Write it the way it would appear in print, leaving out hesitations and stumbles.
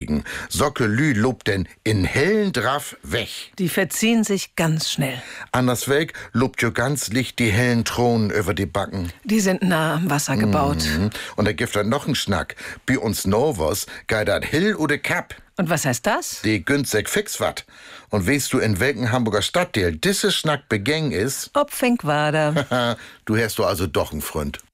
kriegen. Socke Lü lobt denn in hellen Draff weg. Die verziehen sich ganz schnell. Anders weg lobt jo ganz licht die hellen Thronen über die Backen. Die sind nah am Wasser gebaut. Und da gibt dann noch einen Schnack. Bei uns Novos geht dat Hill oder Kap. Und was heißt das? Die günstig fix wat. Und weißt du, in welchem Hamburger Stadtteil diese Schnack begängt ist? Ob Finkwader. Du hast du also doch einen Freund.